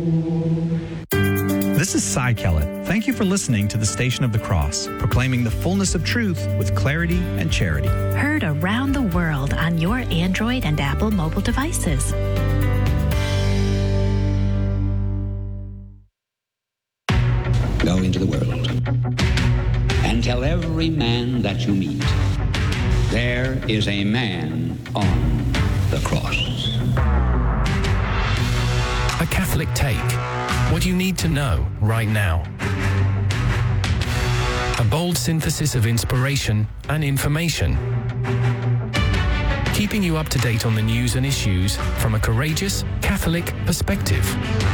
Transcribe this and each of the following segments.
This is Cy Kellett. Thank you for listening to the Station of the Cross, proclaiming the fullness of truth with clarity and charity. Heard around the world on your Android and Apple mobile devices. Go into the world and tell every man that you meet, there is a man on the cross. A Catholic Take. What you need to know right now. A bold synthesis of inspiration and information. Keeping you up to date on the news and issues from a courageous Catholic perspective.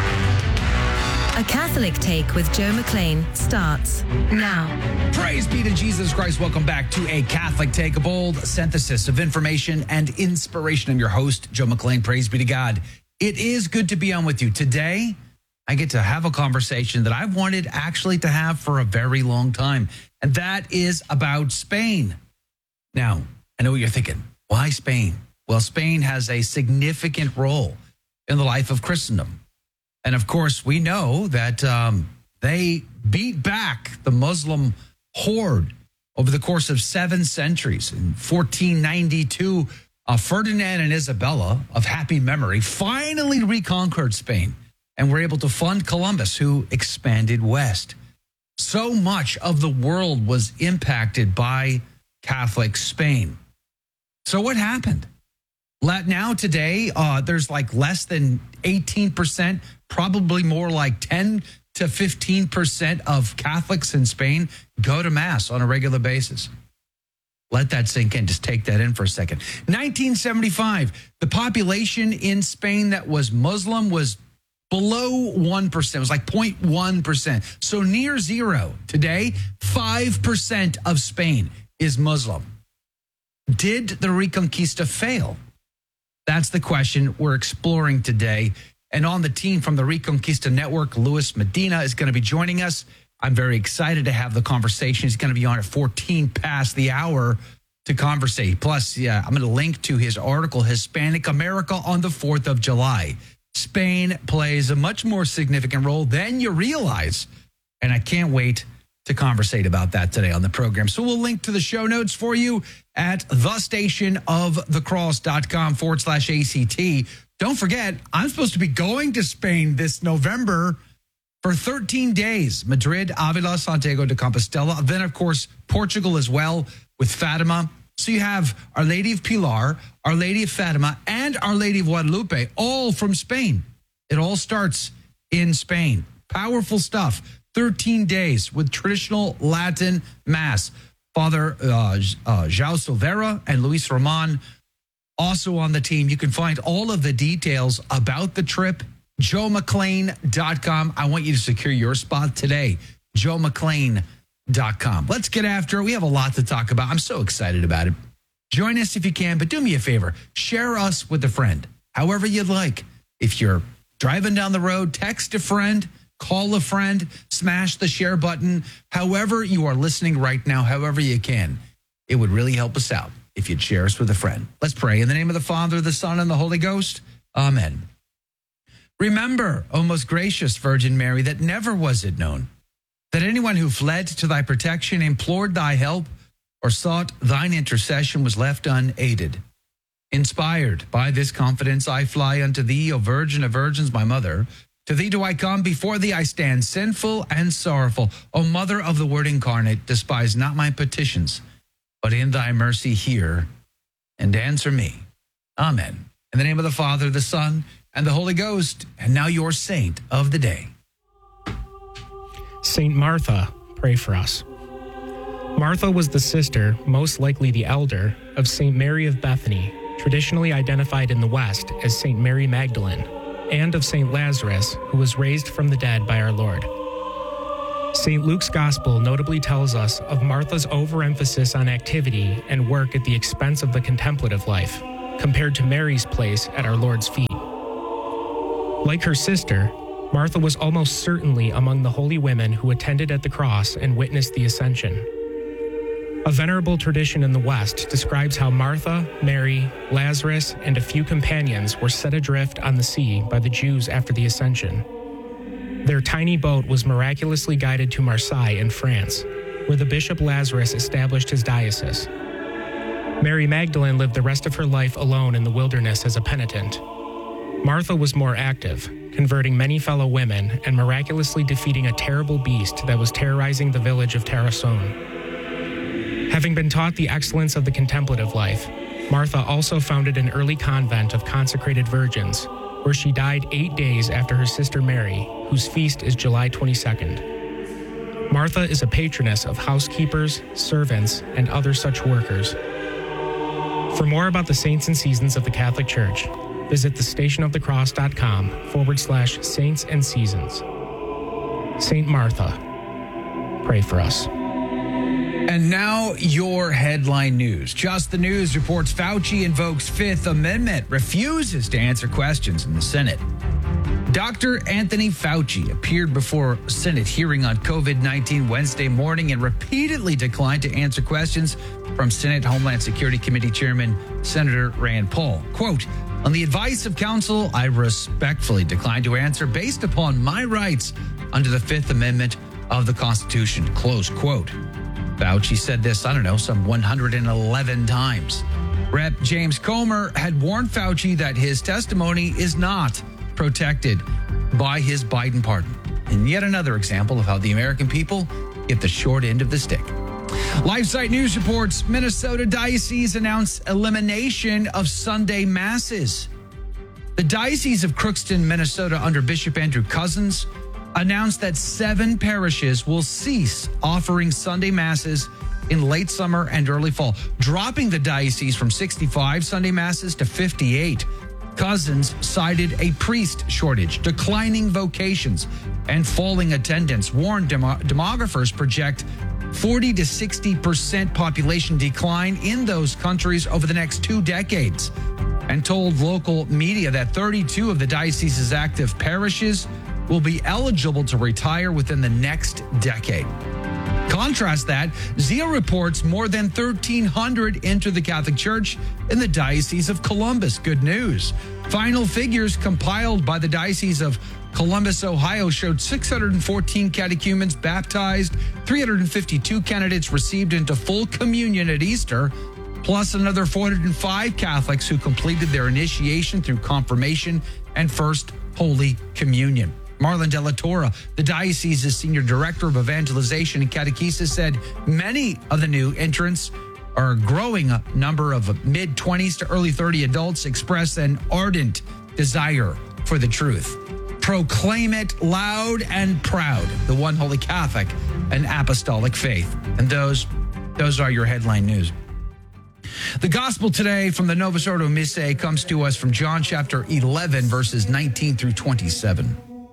A Catholic Take with Joe McLean starts now. Praise be to Jesus Christ. Welcome back to A Catholic Take, a bold synthesis of information and inspiration. I'm your host, Joe McLean. Praise be to God. It is good to be on with you. Today, I get to have a conversation that I've wanted actually to have for a very long time, and that is about Spain. Now, I know what you're thinking. Why Spain? Well, Spain has a significant role in the life of Christendom. And of course, we know that they beat back the Muslim horde over the course of 7 centuries. In 1492, Ferdinand and Isabella of happy memory finally reconquered Spain and were able to fund Columbus, who expanded west. So much of the world was impacted by Catholic Spain. So what happened? Now today, there's like less than 18%, probably more like 10 to 15% of Catholics in Spain go to Mass on a regular basis. Let that sink in. Just take that in for a second. 1975, the population in Spain that was Muslim was below 1%. It was like 0.1%. So near zero. Today, 5% of Spain is Muslim. Did the Reconquista fail? That's the question we're exploring today. And on the team from the Reconquista Network, Luis Medina is going to be joining us. I'm very excited to have the conversation. He's going to be on at 14 past the hour to conversate. Plus, I'm going to link to his article, Hispanic America on the 4th of July. Spain plays a much more significant role than you realize. And I can't wait to conversate about that today on the program. So we'll link to the show notes for you at thestationofthecross.com/ACT. Don't forget, I'm supposed to be going to Spain this November for 13 days. Madrid, Avila, Santiago de Compostela. Then, of course, Portugal as well with Fatima. So you have Our Lady of Pilar, Our Lady of Fatima, and Our Lady of Guadalupe, all from Spain. It all starts in Spain. Powerful stuff. 13 days with traditional Latin Mass. Father João Silveira and Luis Roman also on the team. You can find all of the details about the trip, joemclean.com. I want you to secure your spot today, joemclean.com. Let's get after it. We have a lot to talk about. I'm so excited about it. Join us if you can, but do me a favor. Share us with a friend, however you'd like. If you're driving down the road, text a friend, call a friend, smash the share button. However you are listening right now, however you can, it would really help us out if you'd share us with a friend. Let's pray. In the name of the Father, the Son, and the Holy Ghost. Amen. Remember, O most gracious Virgin Mary, that never was it known that anyone who fled to thy protection, implored thy help, or sought thine intercession was left unaided. Inspired by this confidence, I fly unto thee, O Virgin of Virgins, my mother. To thee do I come, before thee I stand, sinful and sorrowful. O Mother of the Word incarnate, despise not my petitions, but in thy mercy hear and answer me. Amen. In the name of the Father, the Son, and the Holy Ghost. And now your saint of the day. Saint Martha, pray for us. Martha was the sister, most likely the elder, of Saint Mary of Bethany, traditionally identified in the West as Saint Mary Magdalene, and of Saint Lazarus, who was raised from the dead by our Lord. St. Luke's Gospel notably tells us of Martha's overemphasis on activity and work at the expense of the contemplative life, compared to Mary's place at our Lord's feet. Like her sister, Martha was almost certainly among the holy women who attended at the cross and witnessed the Ascension. A venerable tradition in the West describes how Martha, Mary, Lazarus, and a few companions were set adrift on the sea by the Jews after the Ascension. Their tiny boat was miraculously guided to Marseille in France, where the Bishop Lazarus established his diocese. Mary Magdalene lived the rest of her life alone in the wilderness as a penitent. Martha was more active, converting many fellow women and miraculously defeating a terrible beast that was terrorizing the village of Tarascon. Having been taught the excellence of the contemplative life, Martha also founded an early convent of consecrated virgins, where she died 8 days after her sister Mary, whose feast is July 22nd. Martha is a patroness of housekeepers, servants, and other such workers. For more about the saints and seasons of the Catholic Church, visit thestationofthecross.com/saints and seasons. Saint Martha, pray for us. And now your headline news. Just the News reports Fauci invokes Fifth Amendment, refuses to answer questions in the Senate. Dr. Anthony Fauci appeared before a Senate hearing on COVID-19 Wednesday morning and repeatedly declined to answer questions from Senate Homeland Security Committee Chairman Senator Rand Paul. Quote, "On the advice of counsel, I respectfully decline to answer based upon my rights under the Fifth Amendment of the Constitution." Close quote. Fauci said this, some 111 times. Rep. James Comer had warned Fauci that his testimony is not protected by his Biden pardon. And yet another example of how the American people get the short end of the stick. LifeSite News reports Minnesota Diocese announced elimination of Sunday Masses. The Diocese of Crookston, Minnesota, under Bishop Andrew Cousins, announced that 7 parishes will cease offering Sunday Masses in late summer and early fall, dropping the diocese from 65 Sunday Masses to 58. Cousins cited a priest shortage, declining vocations, and falling attendance. Warned demographers project 40 to 60% population decline in those countries over the next 2 decades, and told local media that 32 of the diocese's active parishes will be eligible to retire within the next decade. Contrast that, Zeal reports more than 1,300 enter the Catholic Church in the Diocese of Columbus. Good news. Final figures compiled by the Diocese of Columbus, Ohio, showed 614 catechumens baptized, 352 candidates received into full communion at Easter, plus another 405 Catholics who completed their initiation through confirmation and First Holy Communion. Marlon De La Torre, the diocese's senior director of evangelization and catechesis, said many of the new entrants are a growing number of mid-20s to early 30 adults express an ardent desire for the truth. Proclaim it loud and proud, the one holy Catholic and apostolic faith. And those are your headline news. The gospel today from the Novus Ordo Missae comes to us from John chapter 11, verses 19 through 27.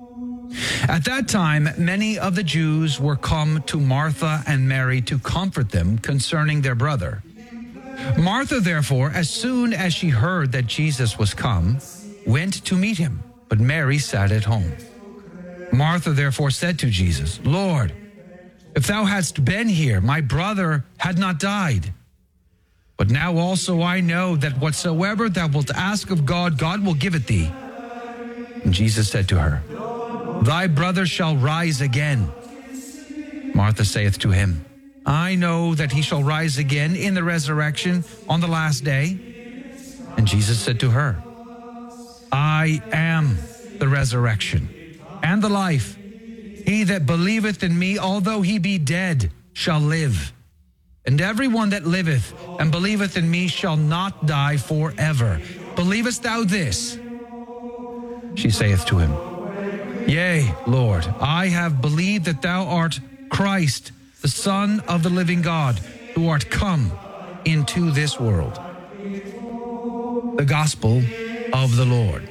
At that time, many of the Jews were come to Martha and Mary to comfort them concerning their brother. Martha, therefore, as soon as she heard that Jesus was come, went to meet him, but Mary sat at home. Martha, therefore, said to Jesus, Lord, if thou hadst been here, my brother had not died. But now also I know that whatsoever thou wilt ask of God, God will give it thee. And Jesus said to her, Thy brother shall rise again. Martha saith to him, I know that he shall rise again in the resurrection on the last day. And Jesus said to her, I am the resurrection and the life. He that believeth in me, although he be dead, shall live. And everyone that liveth and believeth in me shall not die forever. Believest thou this? She saith to him, Yea, Lord, I have believed that thou art Christ, the Son of the living God, who art come into this world. The Gospel of the Lord.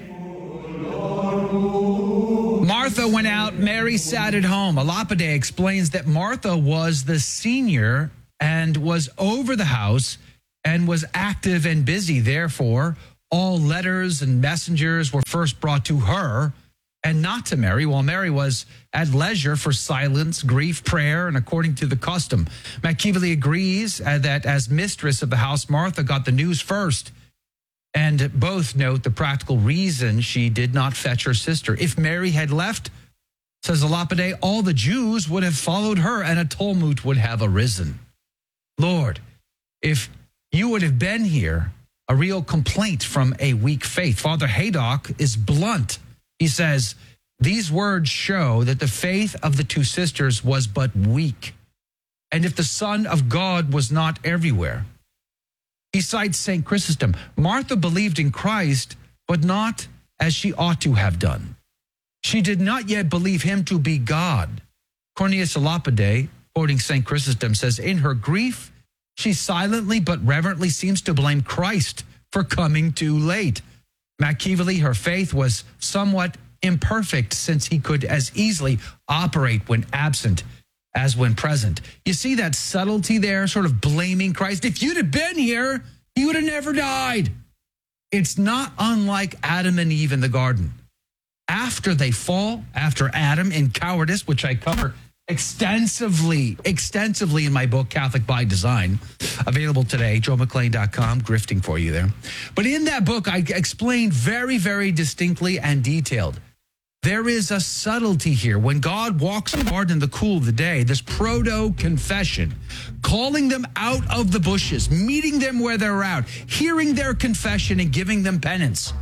Martha went out, Mary sat at home. Alapide explains that Martha was the senior and was over the house and was active and busy. Therefore, all letters and messengers were first brought to her and not to Mary, while Mary was at leisure for silence, grief, prayer, and according to the custom. Machiavelli agrees that as mistress of the house, Martha got the news first. And both note the practical reason she did not fetch her sister. If Mary had left, says a Lapide, all the Jews would have followed her and a tumult would have arisen. Lord, if you would have been here, a real complaint from a weak faith. Father Haydock is blunt. He says, these words show that the faith of the two sisters was but weak. And if the Son of God was not everywhere. He cites St. Chrysostom. Martha believed in Christ, but not as she ought to have done. She did not yet believe him to be God. Cornelius a Lapide, quoting St. Chrysostom, says, in her grief, she silently but reverently seems to blame Christ for coming too late. Machiavelli, her faith was somewhat imperfect since he could as easily operate when absent as when present. You see that subtlety there, sort of blaming Christ. If you'd have been here, he would have never died. It's not unlike Adam and Eve in the garden. After they fall, after Adam in cowardice, which I cover extensively in my book, Catholic by Design, available today, joemcclain.com, grifting for you there. But in that book, I explain very, very distinctly and detailed. There is a subtlety here. When God walks in the garden in the cool of the day, this proto-confession, calling them out of the bushes, meeting them where they're at, hearing their confession and giving them penance.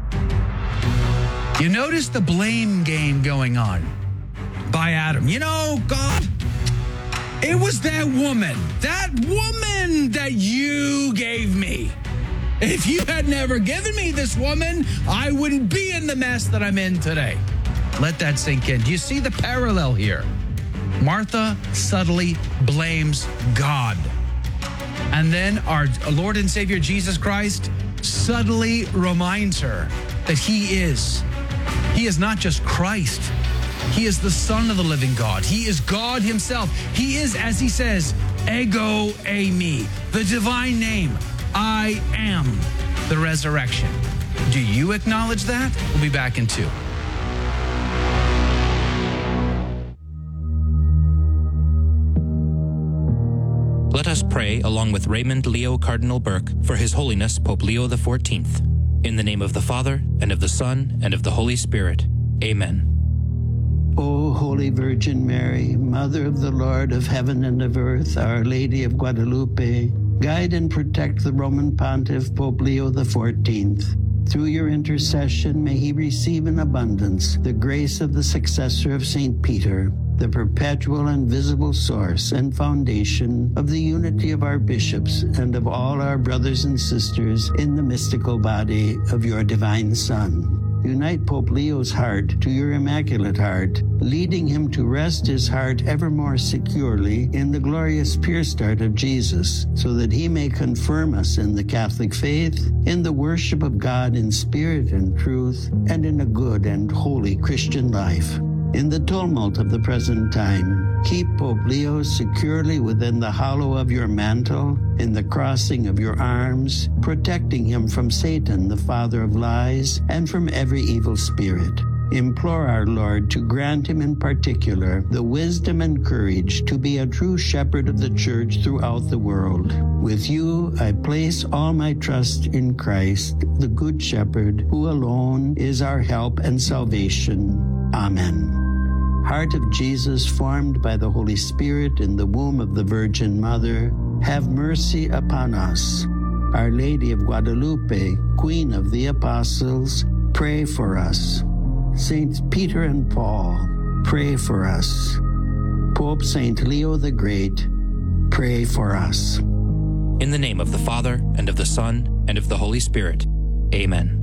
You notice the blame game going on by Adam. You know, God, it was that woman that you gave me. If you had never given me this woman, I wouldn't be in the mess that I'm in today. Let that sink in. Do you see the parallel here? Martha subtly blames God. And then our Lord and Savior Jesus Christ subtly reminds her that he is not just Christ. He is the Son of the living God. He is God himself. He is, as he says, ego eimi, the divine name. I am the resurrection. Do you acknowledge that? We'll be back in 2. Let us pray along with Raymond Leo Cardinal Burke for His Holiness Pope Leo XIV. In the name of the Father, and of the Son, and of the Holy Spirit. Amen. O Holy Virgin Mary, Mother of the Lord of heaven and of earth, Our Lady of Guadalupe, guide and protect the Roman Pontiff Pope Leo XIV. Through your intercession, may he receive in abundance the grace of the successor of St. Peter, the perpetual and visible source and foundation of the unity of our bishops and of all our brothers and sisters in the mystical body of your divine Son. Unite Pope Leo's heart to your Immaculate Heart, leading him to rest his heart ever more securely in the glorious pure start of Jesus, so that he may confirm us in the Catholic faith, in the worship of God in spirit and truth, and in a good and holy Christian life. In the tumult of the present time, keep Pope Leo securely within the hollow of your mantle, in the crossing of your arms, protecting him from Satan, the father of lies, and from every evil spirit. Implore our Lord to grant him in particular the wisdom and courage to be a true shepherd of the church throughout the world. With you, I place all my trust in Christ, the Good Shepherd, who alone is our help and salvation. Amen. Heart of Jesus, formed by the Holy Spirit in the womb of the Virgin Mother, have mercy upon us. Our Lady of Guadalupe, Queen of the Apostles, pray for us. Saints Peter and Paul, pray for us. Pope Saint Leo the Great, pray for us. In the name of the Father, and of the Son, and of the Holy Spirit. Amen.